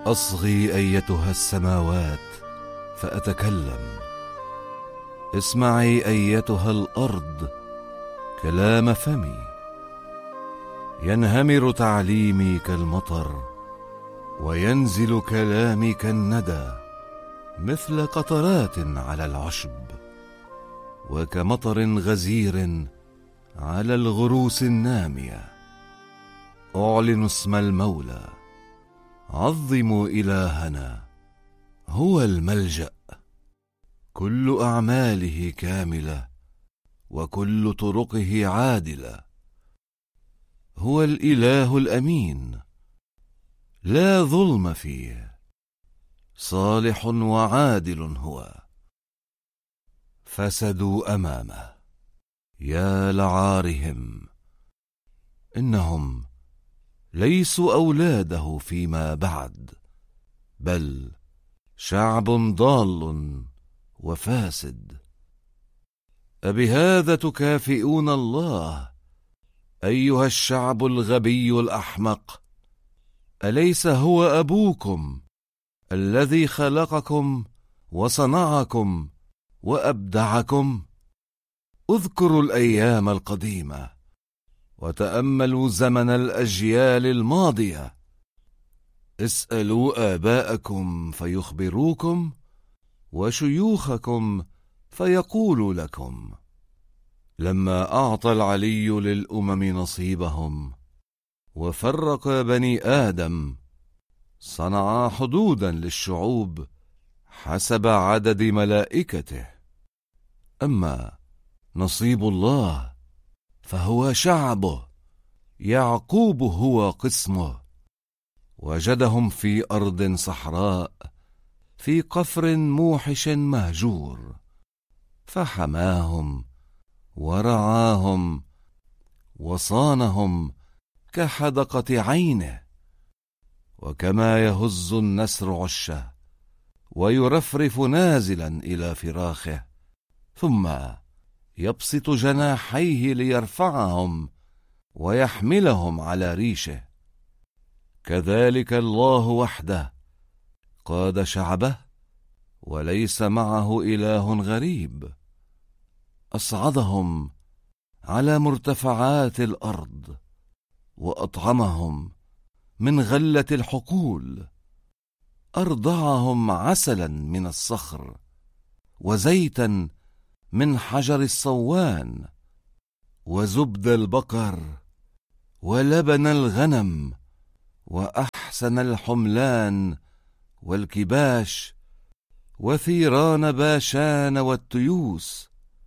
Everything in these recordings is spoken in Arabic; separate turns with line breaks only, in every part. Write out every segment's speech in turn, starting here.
أصغي أيتها السماوات فأتكلم، اسمعي أيتها الأرض كلام فمي. ينهمر تعليمي كالمطر، وينزل كلامي كالندى، مثل قطرات على العشب، وكمطر غزير على الغروس النامية. أعلن اسم المولى، عظموا إلهنا، هو الملجأ، كل أعماله كاملة، وكل طرقه عادلة. هو الإله الأمين، لا ظلم فيه، صالح وعادل هو. فسدوا أمامه، يا لعارهم، إنهم ليسوا أولاده فيما بعد، بل شعب ضال وفاسد. أبهذا تكافئون الله أيها الشعب الغبي الأحمق؟ أليس هو أبوكم الذي خلقكم وصنعكم وأبدعكم؟ اذكروا الأيام القديمة، وتأملوا زمن الأجيال الماضية. اسألوا آباءكم فيخبروكم، وشيوخكم فيقولوا لكم. لما أعطى العلي للأمم نصيبهم وفرق بني آدم، صنع حدودا للشعوب حسب عدد ملائكته. أما نصيب الله فهو شعبه، يعقوب هو قسمه. وجدهم في أرض صحراء، في قفر موحش مهجور، فحماهم ورعاهم وصانهم كحدقة عينه. وكما يهز النسر عشه ويرفرف نازلا إلى فراخه، ثم يبسط جناحيه ليرفعهم ويحملهم على ريشه، كذلك الله وحده قاد شعبه، وليس معه إله غريب. أصعدهم على مرتفعات الأرض، وأطعمهم من غلة الحقول، أرضعهم عسلا من الصخر، وزيتا من حجر الصوان، وزبد البقر، ولبن الغنم، وأحسن الحملان والكباش، وثيران باشان والتيوس،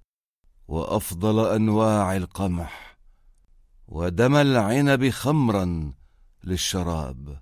وأفضل أنواع القمح، ودم العنب خمرا للشراب.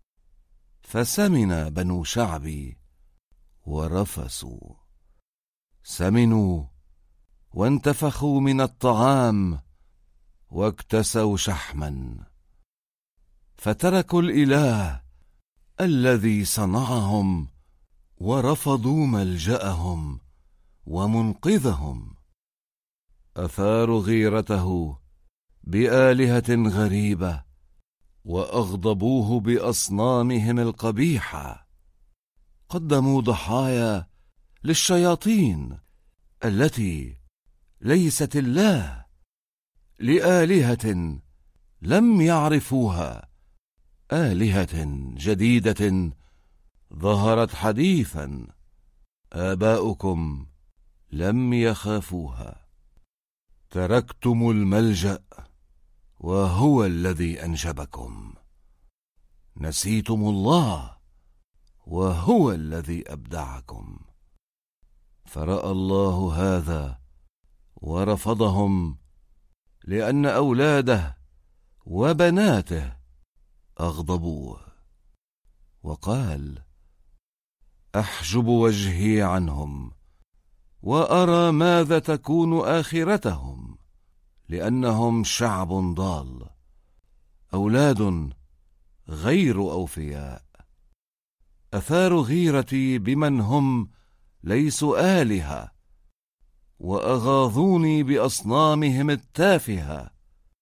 فسمن بنو شعبي ورفسوا، سمنوا وانتفخوا من الطعام، واكتسوا شحما، فتركوا الإله الذي صنعهم، ورفضوا ملجأهم ومنقذهم. أثاروا غيرته بآلهة غريبة، وأغضبوه بأصنامهم القبيحة. قدموا ضحايا للشياطين التي ليست الله، لآلهة لم يعرفوها، آلهة جديدة ظهرت حديثا، آباؤكم لم يخافوها. تركتم الملجأ، وهو الذي أنجبكم. نسيتم الله، وهو الذي أبدعكم. فرأى الله هذا ورفضهم، لأن أولاده وبناته أغضبوه. وقال: أحجب وجهي عنهم، وأرى ماذا تكون آخرتهم، لأنهم شعب ضال، أولاد غير أوفياء. أثاروا غيرتي بمن هم ليسوا آلهة، وأغاظوني بأصنامهم التافهة،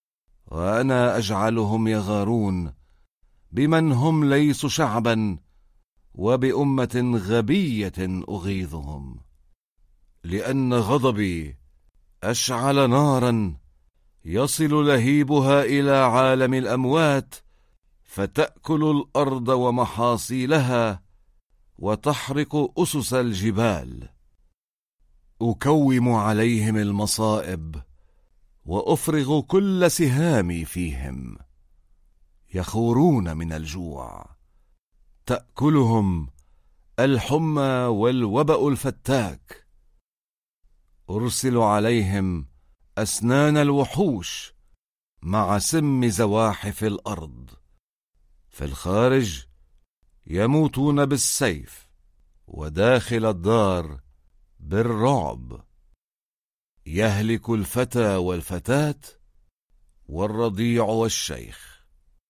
وأنا أجعلهم يغارون بمن هم ليسوا شعبا وبأمة غبية أغيظهم، لأن غضبي أشعل نارا يصل لهيبها إلى عالم الأموات، فتأكل الأرض ومحاصيلها وتحرق أسس الجبال. أكوم عليهم المصائب وأفرغ كل سهامي فيهم، يخورون من الجوع، تأكلهم الحمى والوبأ الفتاك. أرسل عليهم أسنان الوحوش مع سم زواحف الأرض. في الخارج يموتون بالسيف، وداخل الدار بالرعب. يهلك الفتى والفتاة والرضيع والشيخ.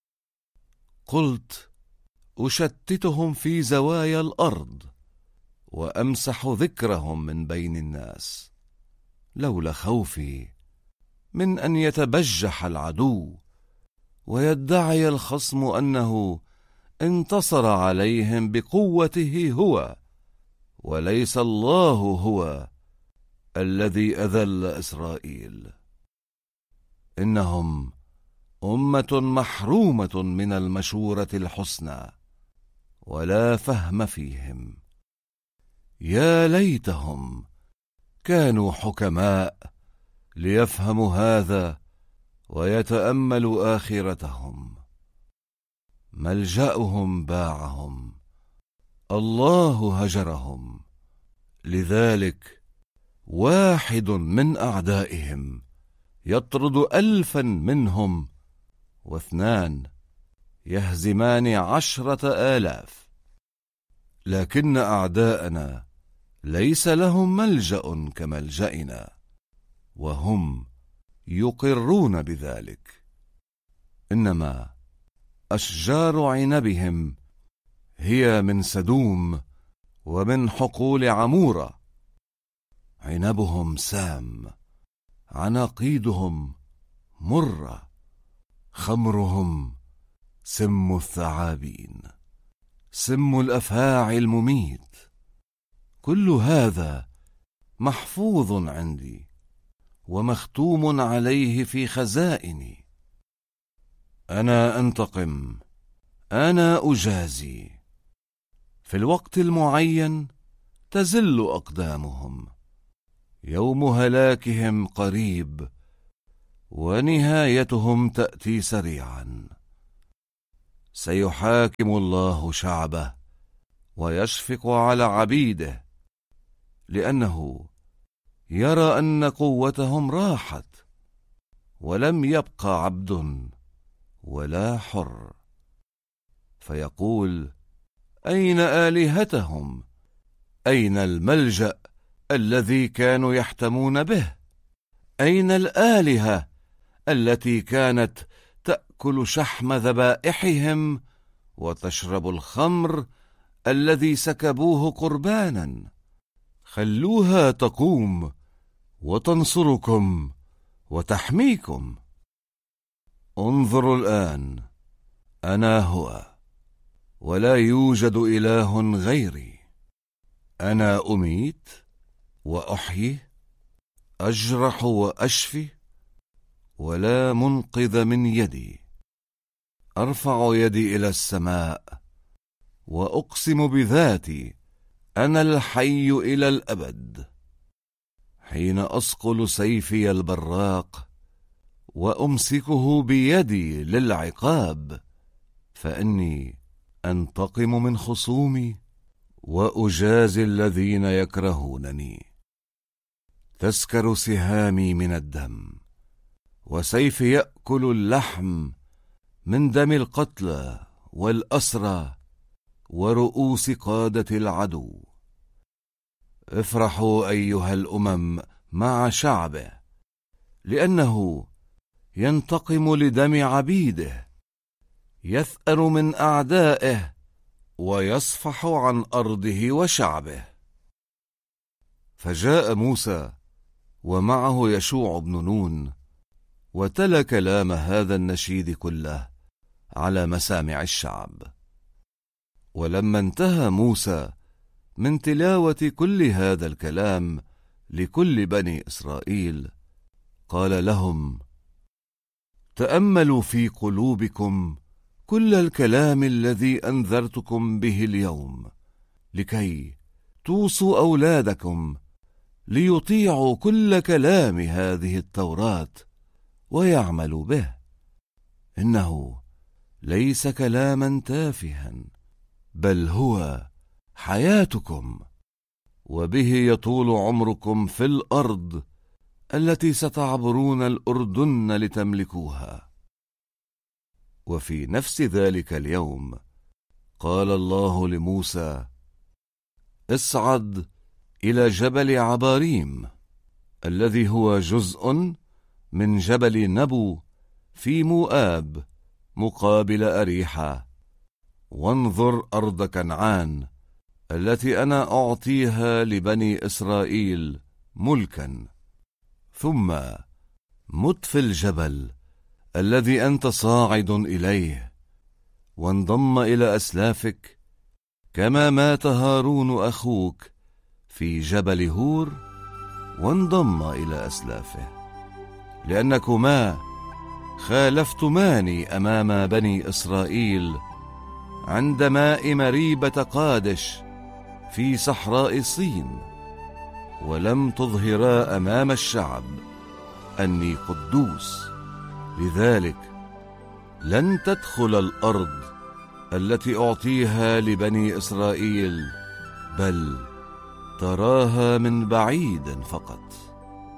قلت: أشتتهم في زوايا الأرض وأمسح ذكرهم من بين الناس، لولا خوفي من أن يتبجح العدو ويدعي الخصم أنه انتصر عليهم بقوته هو، وليس الله هو الذي أذل إسرائيل. إنهم أمة محرومة من المشورة الحسنى، ولا فهم فيهم. يا ليتهم كانوا حكماء ليفهموا هذا ويتأملوا آخرتهم. ملجأهم باعهم، الله هجرهم. لذلك واحد من أعدائهم يطرد 1000 منهم، واثنان يهزمان 10,000. لكن أعداءنا ليس لهم ملجأ كملجأنا، وهم يقرون بذلك. إنما أشجار عنبهم هي من سدوم ومن حقول عمورة. عنبهم سام، عناقيدهم مرة، خمرهم سم الثعابين، سم الأفاعي المميت. كل هذا محفوظ عندي ومختوم عليه في خزائني. أنا أنتقم، أنا أجازي. في الوقت المعين تزل أقدامهم، يوم هلاكهم قريب، ونهايتهم تأتي سريعا. سيحاكم الله شعبه ويشفق على عبيده، لأنه يرى أن قوتهم راحت، ولم يبق عبد ولا حر. فيقول: أين آلهتهم؟ أين الملجأ الذي كانوا يحتمون به؟ أين الآلهة التي كانت تأكل شحم ذبائحهم وتشرب الخمر الذي سكبوه قربانا؟ خلوها تقوم وتنصركم وتحميكم. انظروا الآن، أنا هو، ولا يوجد إله غيري. أنا أميت وأحيي، أجرح وأشفي، ولا منقذ من يدي. أرفع يدي إلى السماء وأقسم بذاتي: أنا الحي إلى الأبد. حين أصقل سيفي البراق وأمسكه بيدي للعقاب، فإني أنتقم من خصومي وأجازي الذين يكرهونني. تسكر سهامي من الدم، وسيفي يأكل اللحم من دم القتلى والأسرى ورؤوس قادة العدو. افرحوا أيها الأمم مع شعبه، لأنه ينتقم لدم عبيده، يثأر من أعدائه ويصفح عن أرضه وشعبه. فجاء موسى ومعه يشوع بن نون، وتلا كلام هذا النشيد كله على مسامع الشعب. ولما انتهى موسى من تلاوة كل هذا الكلام لكل بني إسرائيل قال لهم: تأملوا في قلوبكم كل الكلام الذي أنذرتكم به اليوم، لكي توصوا أولادكم ليطيعوا كل كلام هذه التوراة ويعملوا به. إنه ليس كلاما تافها، بل هو حياتكم، وبه يطول عمركم في الأرض التي ستعبرون الأردن لتملكوها. وفي نفس ذلك اليوم قال الله لموسى: اصعد إلى جبل عباريم الذي هو جزء من جبل نبو في موآب مقابل أريحة، وانظر أرض كنعان التي أنا أعطيها لبني إسرائيل ملكا. ثم مت في الجبل الذي أنت صاعد إليه، وانضم إلى أسلافك كما مات هارون أخوك في جبل هور وانضم إلى أسلافه، لأنكما خالفتماني أمام بني إسرائيل عند ماء مريبة قادش في صحراء صين، ولم تظهرا أمام الشعب أني قدوس. لذلك لن تدخل الأرض التي أعطيها لبني إسرائيل، بل تراها من بعيد فقط.